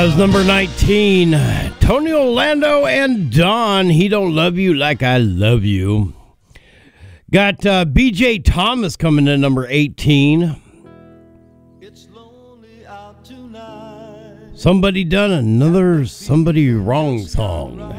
That was number 19. Tony Orlando and Dawn, He Don't Love You Like I Love You. Got B.J. Thomas coming in number 18. Somebody Done Another Somebody Wrong song.